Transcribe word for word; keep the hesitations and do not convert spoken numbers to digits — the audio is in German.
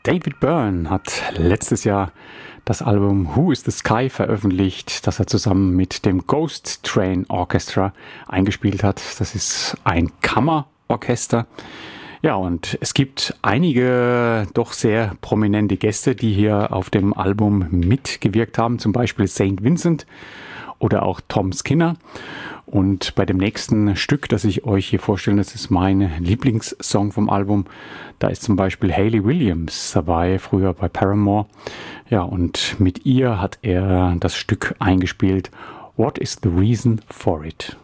David Byrne hat letztes Jahr das Album Who is the Sky veröffentlicht, das er zusammen mit dem Ghost Train Orchestra eingespielt hat. Das ist ein Kammerorchester. Ja, und es gibt einige doch sehr prominente Gäste, die hier auf dem Album mitgewirkt haben, zum Beispiel Saint Vincent oder auch Tom Skinner. Und bei dem nächsten Stück, das ich euch hier vorstelle, das ist mein Lieblingssong vom Album. Da ist zum Beispiel Hayley Williams dabei, früher bei Paramore. Ja, und mit ihr hat er das Stück eingespielt. What is the reason for it?